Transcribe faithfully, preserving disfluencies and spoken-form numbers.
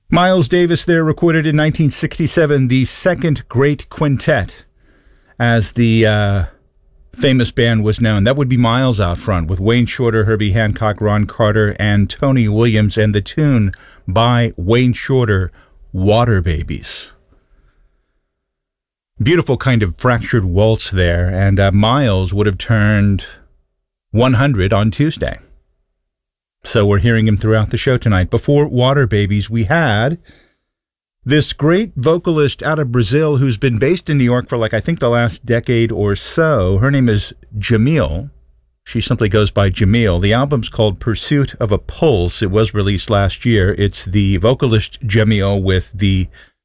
Miles Davis there recorded in nineteen sixty-seven the Second Great Quintet, as the uh, famous band was known. That would be Miles out front with Wayne Shorter, Herbie Hancock, Ron Carter, and Tony Williams, and the tune by Wayne Shorter, Water Babies. Beautiful kind of fractured waltz there, and uh, Miles would have turned one hundred on Tuesday. So we're hearing him throughout the show tonight. Before Water Babies, we had this great vocalist out of Brazil who's been based in New York for like, I think the last decade or so. Her name is Jamil. She simply goes by Jamil. The album's called Pursuit of a Pulse. It was released last year. It's the vocalist Jamil with the